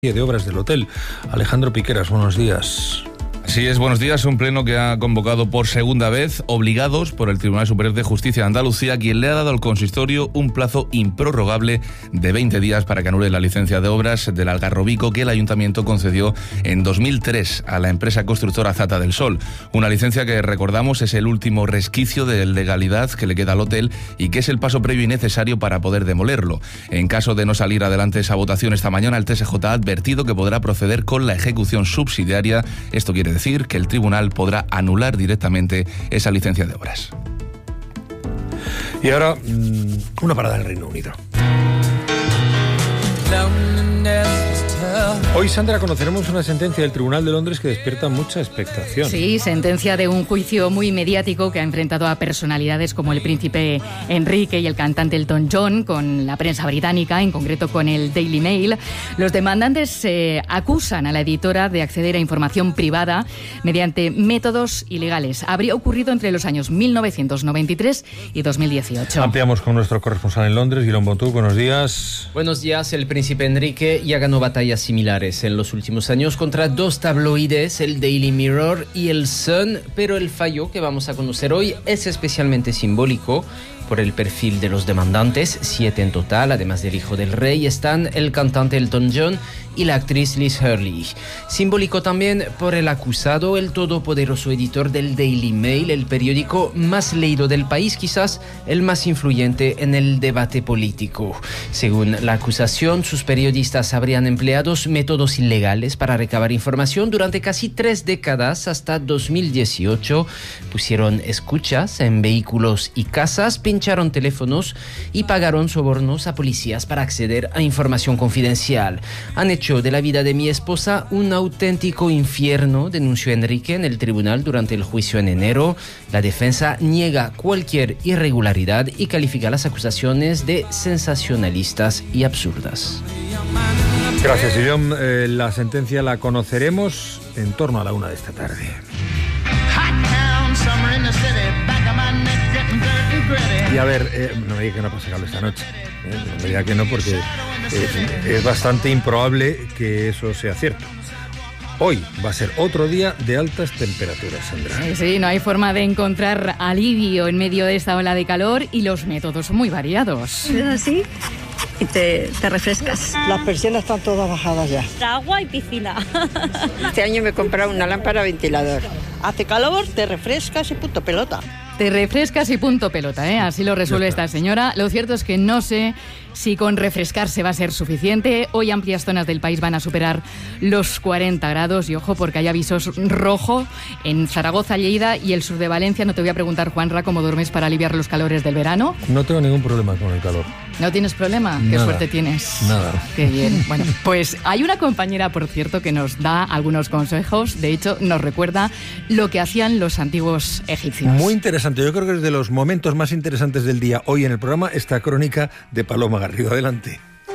de obras del hotel. Alejandro Piqueras, buenos días. Así es, buenos días. Un pleno que ha convocado por segunda vez, obligados por el Tribunal Superior de Justicia de Andalucía, quien le ha dado al consistorio un plazo improrrogable de 20 días para que anule la licencia de obras del Algarrobico que el Ayuntamiento concedió en 2003 a la empresa constructora Zata del Sol. Una licencia que, recordamos, es el último resquicio de legalidad que le queda al hotel y que es el paso previo y necesario para poder demolerlo. En caso de no salir adelante esa votación esta mañana, el TSJ ha advertido que podrá proceder con la ejecución subsidiaria. Esto quiere decir que el tribunal podrá anular directamente esa licencia de obras. Y ahora, una parada en el Reino Unido. Hoy, Sandra, conoceremos una sentencia del Tribunal de Londres que despierta mucha expectación. Sí, sentencia de un juicio muy mediático que ha enfrentado a personalidades como el príncipe Enrique y el cantante Elton John con la prensa británica, en concreto con el Daily Mail. Los demandantes acusan a la editora de acceder a información privada mediante métodos ilegales. Habría ocurrido entre los años 1993 y 2018. Ampliamos con nuestro corresponsal en Londres, Guillermo Bontú. Buenos días. Buenos días. El príncipe Enrique ya ganó batallas similares en los últimos años contra dos tabloides, el Daily Mirror y el Sun, pero el fallo que vamos a conocer hoy es especialmente simbólico. Por el perfil de los demandantes, 7 en total, además del hijo del rey, están el cantante Elton John y la actriz Liz Hurley. Simbólico también por el acusado, el todopoderoso editor del Daily Mail, el periódico más leído del país, quizás el más influyente en el debate político. Según la acusación, sus periodistas habrían empleado métodos ilegales para recabar información durante casi 3 décadas hasta 2018. Pusieron escuchas en vehículos y casas, pincharon teléfonos y pagaron sobornos a policías para acceder a información confidencial. Han hecho de la vida de mi esposa un auténtico infierno, denunció Enrique en el tribunal durante el juicio en enero. La defensa niega cualquier irregularidad y califica las acusaciones de sensacionalistas y absurdas. Gracias, Guillaume. La sentencia la conoceremos en torno a la 1 de esta tarde. Y a ver, no me diga que no pase calor esta noche. No me diga que no, porque es bastante improbable que eso sea cierto. Hoy va a ser otro día de altas temperaturas, Sandra. Sí, no hay forma de encontrar alivio en medio de esta ola de calor y los métodos son muy variados. Es así y te refrescas. Las persianas están todas bajadas ya. Agua y piscina. Este año me he comprado una lámpara ventilador. Hace calor, te refrescas y punto pelota. Te refrescas y punto pelota, ¿eh? Así lo resuelve esta señora. Lo cierto es que no sé si con refrescarse va a ser suficiente. Hoy amplias zonas del país van a superar los 40 grados y ojo porque hay avisos rojo en Zaragoza, Lleida y el sur de Valencia. No te voy a preguntar, Juanra, cómo duermes para aliviar los calores del verano. No tengo ningún problema con el calor. ¿No tienes problema? Nada. Qué suerte tienes. Nada. Qué bien. Bueno, pues hay una compañera, por cierto, que nos da algunos consejos. De hecho, nos recuerda lo que hacían los antiguos egipcios. Muy interesante. Yo creo que es de los momentos más interesantes del día hoy en el programa, esta crónica de Paloma Garrido. Adelante.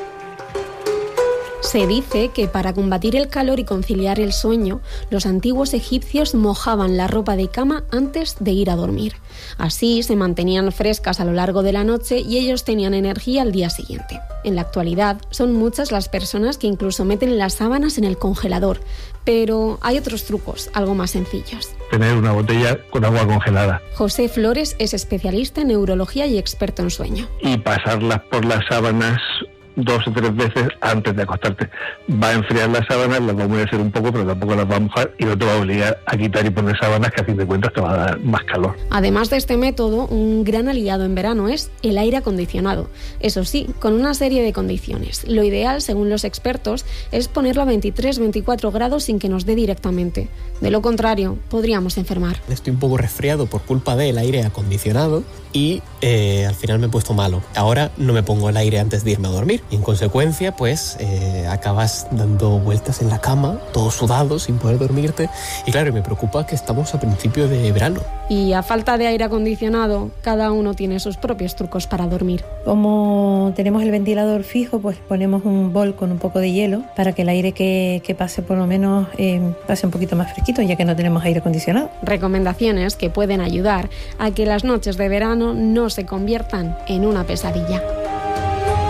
Se dice que para combatir el calor y conciliar el sueño, los antiguos egipcios mojaban la ropa de cama antes de ir a dormir. Así se mantenían frescas a lo largo de la noche y ellos tenían energía al día siguiente. En la actualidad, son muchas las personas que incluso meten las sábanas en el congelador, pero hay otros trucos, algo más sencillos. Tener una botella con agua congelada. José Flores es especialista en neurología y experto en sueño. Y pasarlas por las sábanas 2 o 3 veces antes de acostarte. Va a enfriar las sábanas, las va a humedecer un poco, pero tampoco las va a mojar y no te va a obligar a quitar y poner sábanas que a fin de cuentas te va a dar más calor. Además de este método, un gran aliado en verano es el aire acondicionado. Eso sí, con una serie de condiciones. Lo ideal, según los expertos, es ponerlo a 23-24 grados sin que nos dé directamente. De lo contrario, podríamos enfermar. Estoy un poco resfriado por culpa del aire acondicionado y al final me he puesto malo. Ahora no me pongo el aire antes de irme a dormir. Y en consecuencia, pues acabas dando vueltas en la cama, todo sudado, sin poder dormirte. Y claro, me preocupa que estamos a principio de verano. Y a falta de aire acondicionado, cada uno tiene sus propios trucos para dormir. Como tenemos el ventilador fijo, pues ponemos un bol con un poco de hielo para que el aire que pase por lo menos pase un poquito más fresquito, ya que no tenemos aire acondicionado. Recomendaciones que pueden ayudar a que las noches de verano no se conviertan en una pesadilla.